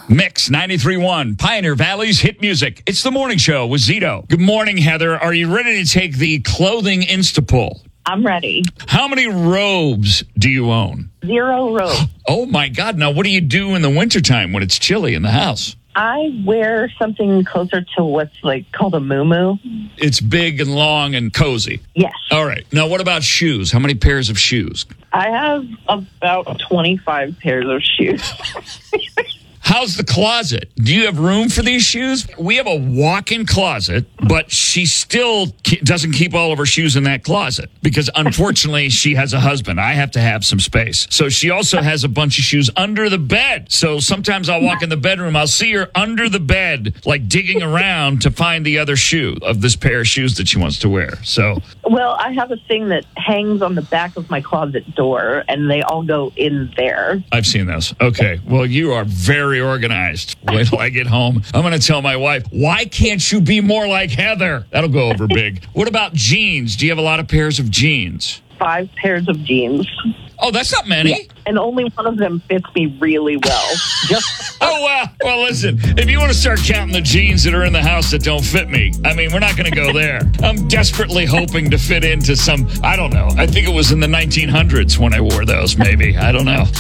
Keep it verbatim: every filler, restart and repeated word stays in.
Mix ninety-three point one, Pioneer Valley's hit music. It's the morning show with Zito. Good morning, Heather. Are you ready to take the clothing Instapull? I'm ready. How many robes do you own? Zero robes. Oh, my God. Now, what do you do in the wintertime when it's chilly in the house? I wear something closer to what's like called a muumuu. It's big and long and cozy. Yes. All right. Now, what about shoes? How many pairs of shoes? I have about twenty-five pairs of shoes. How's the closet? Do you have room for these shoes? We have a walk-in closet, but she still doesn't keep all of her shoes in that closet because, unfortunately, she has a husband. I have to have some space. So she also has a bunch of shoes under the bed. So sometimes I'll walk in the bedroom. I'll see her under the bed, like digging around to find the other shoe of this pair of shoes that she wants to wear. So, well, I have a thing that hangs on the back of my closet door, and they all go in there. I've seen those. Okay. Well, you are very organized. Wait till I get home. I'm going to tell my wife, why can't you be more like Heather? That'll go over big. What about jeans? Do you have a lot of pairs of jeans? Five pairs of jeans. Oh, that's not many. Yeah. And only one of them fits me really well. Just oh, wow. Well, listen, if you want to start counting the jeans that are in the house that don't fit me, I mean, we're not going to go there. I'm desperately hoping to fit into some, I don't know. I think it was in the nineteen hundreds when I wore those, maybe. I don't know.